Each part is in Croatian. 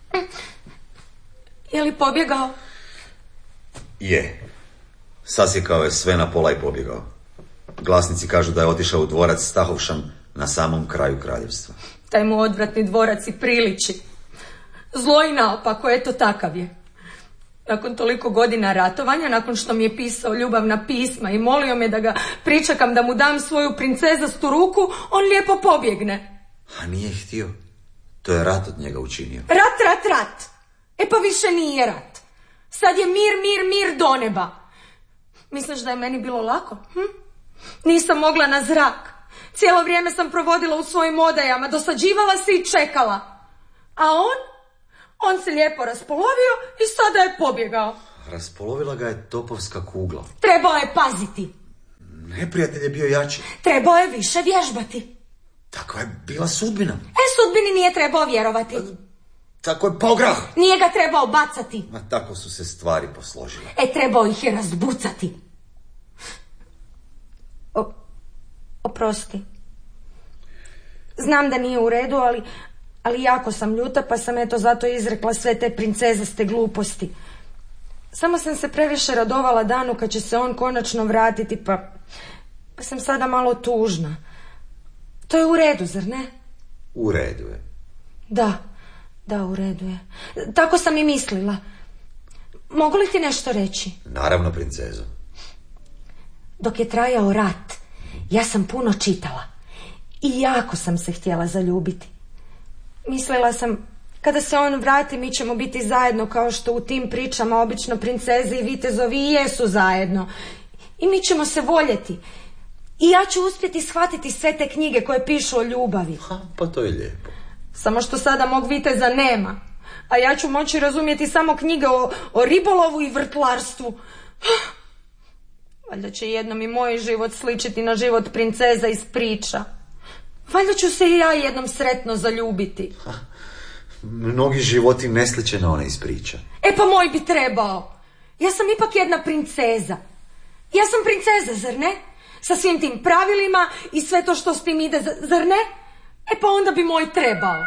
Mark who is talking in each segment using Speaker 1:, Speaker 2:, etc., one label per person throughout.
Speaker 1: Je li pobjegao?
Speaker 2: Je. Sasjekao je sve na pola i pobjegao. Glasnici kažu da je otišao u dvorac Stahovšan na samom kraju kraljevstva.
Speaker 1: Taj mu odvratni dvorac i priliči. Zlo i naopako, eto takav je. Nakon toliko godina ratovanja, nakon što mi je pisao ljubavna pisma i molio me da ga pričekam da mu dam svoju princezastu ruku, on lijepo pobjegne.
Speaker 2: A nije htio. To je rat od njega učinio.
Speaker 1: Rat. E pa više nije rat. Sad je mir do neba. Misliš da je meni bilo lako? Nisam mogla na zrak. Cijelo vrijeme sam provodila u svojim odajama, dosađivala se i čekala. A on se lijepo raspolovio i sada je pobjegao.
Speaker 2: Raspolovila ga je topovska kugla.
Speaker 1: Trebao je paziti.
Speaker 2: Neprijatelj je bio jači.
Speaker 1: Trebao je više vježbati.
Speaker 2: Takva je bila sudbina.
Speaker 1: Sudbini nije trebao vjerovati.
Speaker 2: Tako je pao grah.
Speaker 1: Nije ga trebao bacati.
Speaker 2: Ma tako su se stvari posložile.
Speaker 1: Trebao ih je razbucati. Oprosti. Znam da nije u redu, ali jako sam ljuta, pa sam zato izrekla sve te princezaste gluposti. Samo sam se previše radovala danu kad će se on konačno vratiti, pa sam sada malo tužna. To je u redu, zar ne?
Speaker 2: U redu je.
Speaker 1: Da, u redu je. Tako sam i mislila. Mogu li ti nešto reći?
Speaker 2: Naravno, princezo.
Speaker 1: Dok je trajao rat, ja sam puno čitala i jako sam se htjela zaljubiti. Mislila sam, kada se on vrati, mi ćemo biti zajedno, kao što u tim pričama obično princeze i vitezovi i jesu zajedno. I mi ćemo se voljeti. I ja ću uspjeti shvatiti sve te knjige koje pišu o ljubavi.
Speaker 2: Pa to je lijepo.
Speaker 1: Samo što sada mog viteza nema. A ja ću moći razumjeti samo knjige o ribolovu i vrtlarstvu. Valjda će jednom i moj život sličiti na život princeza iz priča. Valjda ću se i ja jednom sretno zaljubiti.
Speaker 2: Mnogi životi ne sliče na one iz priča.
Speaker 1: Pa moj bi trebao. Ja sam ipak jedna princeza. Ja sam princeza, zar ne? Sa svim tim pravilima i sve to što s tim ide, zar ne? Pa onda bi moj trebao.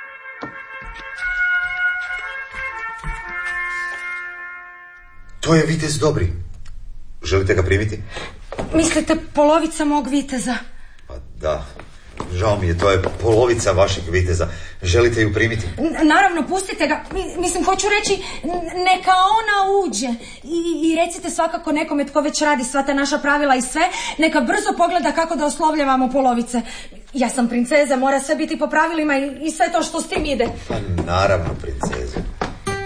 Speaker 2: To je vitez Dobri. Želite ga primiti?
Speaker 1: Mislite polovica mog viteza?
Speaker 2: Pa da, žao mi je, to je polovica vašeg viteza. Želite ju primiti?
Speaker 1: Naravno, pustite ga. Mislim, hoću reći, neka ona uđe. I recite svakako nekome tko već radi sva ta naša pravila i sve, neka brzo pogleda kako da oslovljavamo polovice. Ja sam princeza, mora sve biti po pravilima i sve to što s tim ide.
Speaker 2: Pa naravno, princezo.